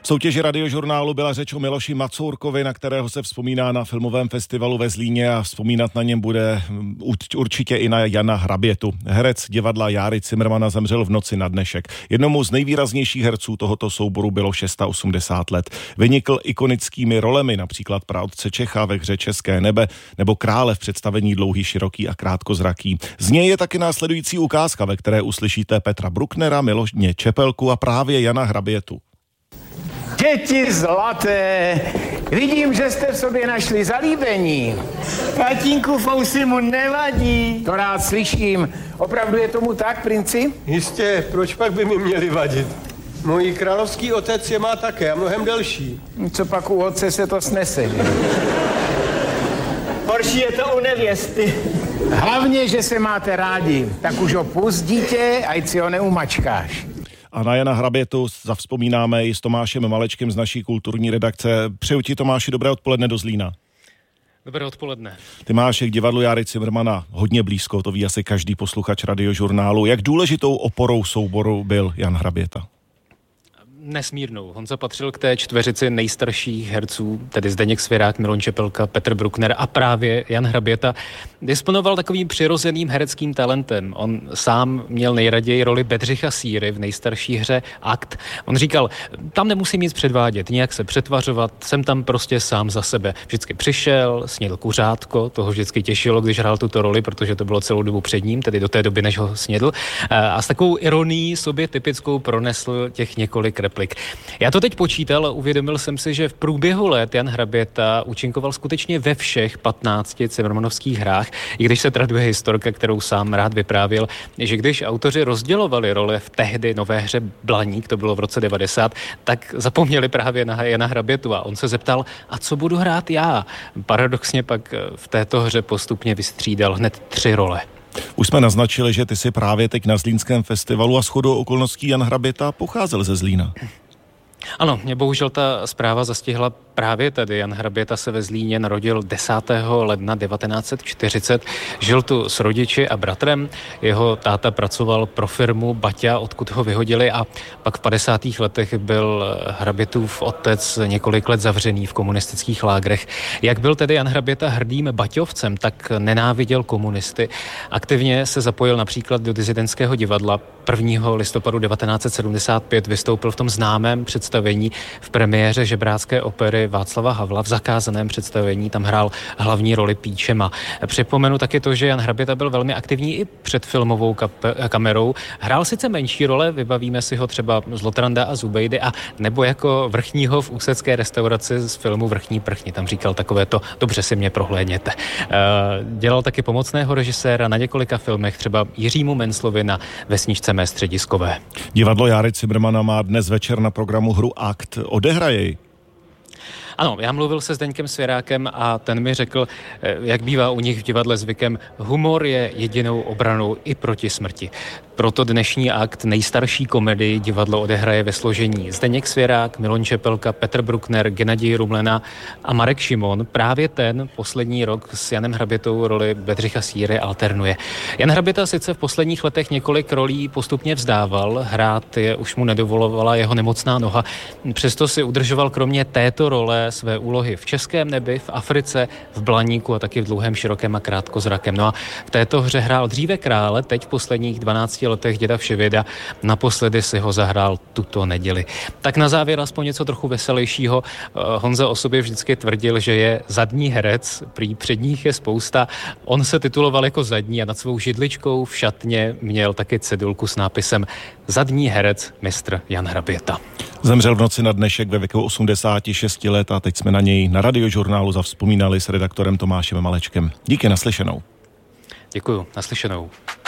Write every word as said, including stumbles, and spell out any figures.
V soutěži Radiožurnálu byla řeč o Miloši Macourkovi, na kterého se vzpomíná na filmovém festivalu ve Zlíně a vzpomínat na něm bude určitě i na Jana Hrabětu. Herec divadla Járy Cimrmana zemřel v noci na dnešek. Jednomu z nejvýraznějších herců tohoto souboru bylo osmdesát šest let. Vynikl ikonickými rolemi, například praotce Čecha ve hře České nebe nebo krále v představení Dlouhý, široký a krátkozraký. Z něj je taky následující ukázka, ve které uslyšíte Petra Brucknera, Miloše Čepelku a právě Jana Hrabětu. Děti zlaté, vidím, že jste v sobě našli zalíbení. Tatínku fousy mu nevadí. To rád slyším. Opravdu je tomu tak, princi? Jistě, proč pak by mi měli vadit? Můj královský otec je má také a mnohem delší. Co pak u otce se to snese? Horší je to u nevěsty. Hlavně, že se máte rádi. Tak už ho pust, dítě, ať si ho neumačkáš. A na Jana Hrabětu zavzpomínáme i s Tomášem Malečkem z naší kulturní redakce. Přeju ti, Tomáši, dobré odpoledne do Zlína. Dobré odpoledne. Ty máš k divadlu Járy Cimrmana hodně blízko, to ví asi každý posluchač Radiožurnálu. Jak důležitou oporou souboru byl Jan Hraběta? Nesmírnou. Honza patřil k té čtveřici nejstarších herců, tedy Zdeněk Svěrák, Miloš Čepelka, Petr Bruckner a právě Jan Hraběta. Disponoval takovým přirozeným hereckým talentem. On sám měl nejraději roli Bedřicha Síry v nejstarší hře Akt. On říkal, tam nemusím nic předvádět, nějak se přetvařovat, jsem tam prostě sám za sebe. Vždycky přišel, snědl kuřátko, toho vždycky těšilo, když hrál tuto roli, protože to bylo celou dobu před ním, tedy do té doby, než ho snědl. A s takovou ironií sobě typickou pronesl těch několik replik. Já to teď počítal a uvědomil jsem si, že v průběhu let Jan Hraběta účinkoval skutečně ve všech patnácti cimrmanovských hrách, i když se traduje historka, kterou sám rád vyprávěl, že když autoři rozdělovali role v tehdy nové hře Blaník, to bylo v roce devadesát, tak zapomněli právě na Jana Hrabětu a on se zeptal, a co budu hrát já? Paradoxně pak v této hře postupně vystřídal hned tři role. Už jsme naznačili, že ty jsi právě teď na Zlínském festivalu a shodou okolností Jan Hraběta pocházel ze Zlína. Ano, mě bohužel ta zpráva zastihla právě tady. Jan Hraběta se ve Zlíně narodil desátého ledna devatenáct set čtyřicet. Žil tu s rodiči a bratrem. Jeho táta pracoval pro firmu Baťa, odkud ho vyhodili, a pak v padesátých letech byl Hrabětův otec několik let zavřený v komunistických lágrech. Jak byl tedy Jan Hraběta hrdým baťovcem, tak nenáviděl komunisty. Aktivně se zapojil například do disidentského divadla. prvního listopadu devatenáct set sedmdesát pět vystoupil v tom známém představení v premiéře žebrácké opery Václava Havla, v zakázaném představení, tam hrál hlavní roli Píčema. Připomenu taky to, že Jan Hraběta byl velmi aktivní i před filmovou kap- kamerou. Hrál sice menší role, vybavíme si ho třeba z Lotranda a Zubejdy, a nebo jako vrchního v ústecké restauraci z filmu Vrchní prchni. Tam říkal takovéto, dobře si mě prohlédněte. Dělal taky pomocného režiséra na několika filmech, třeba Jiřímu Menclovi na Vesničce mé střediskové. Divadlo Járy Cimrmana má dnes večer na programu hru Akt. Odehraje ji? Ano, já mluvil se Zdeňkem Svěrákem a ten mi řekl, jak bývá u nich v divadle zvykem, humor je jedinou obranou i proti smrti. Proto dnešní Akt, nejstarší komedii, divadlo odehraje ve složení Zdeněk Svěrák, Miloš Čepelka, Petr Bruckner, Gennadij Rumlena a Marek Šimon. Právě ten poslední rok s Janem Hrabětou roli Bedřicha Síry alternuje. Jan Hraběta sice v posledních letech několik rolí postupně vzdával, hrát je už mu nedovolovala jeho nemocná noha, přesto si udržoval kromě této role své úlohy v Českém nebi, v Africe, v Blaníku a taky v Dlouhém, širokém a krátkozrakém. No a v této hře hrál dříve krále, teď v posledních dvanácti letech děda Vševěda, naposledy si ho zahrál tuto neděli. Tak na závěr aspoň něco trochu veselějšího. Honza o sobě vždycky tvrdil, že je zadní herec, prý předních je spousta. On se tituloval jako zadní a nad svou židličkou v šatně měl taky cedulku s nápisem Zadní herec mistr Jan Hraběta. Zemřel v noci na dnešek ve věku osmdesáti šesti let a teď jsme na něj na Radiožurnálu zavzpomínali s redaktorem Tomášem Malečkem. Díky, naslyšenou. Děkuju, naslyšenou.